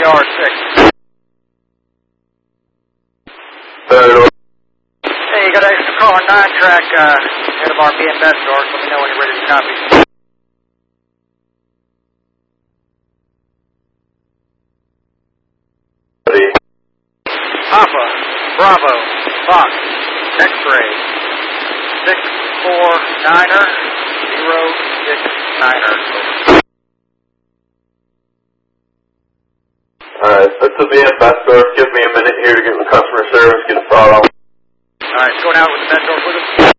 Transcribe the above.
AR6. Hey, you got an extra car on 9 track ahead of RP and Best Stores. Let me know when you're ready to copy. Papa, Bravo, Fox, X-Ray, 649er, 069er. Alright, this will be at Best Stores. Give me a minute here to get in customer service, get a photo. Alright, going out with the Best Stores with us.